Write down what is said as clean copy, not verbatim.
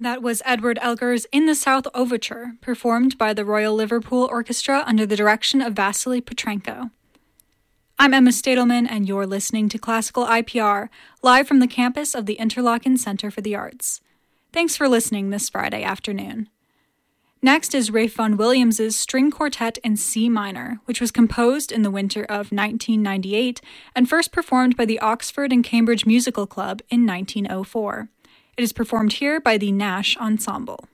That was Edward Elgar's In the South Overture, performed by the Royal Liverpool Orchestra under the direction of Vasily Petrenko. I'm Emma Stadelman, and you're listening to Classical IPR, live from the campus of the Interlochen Center for the Arts. Thanks for listening this Friday afternoon. Next is Ralph Vaughan Williams' String Quartet in C minor, which was composed in the winter of 1998 and first performed by the Oxford and Cambridge Musical Club in 1904. It is performed here by the Nash Ensemble.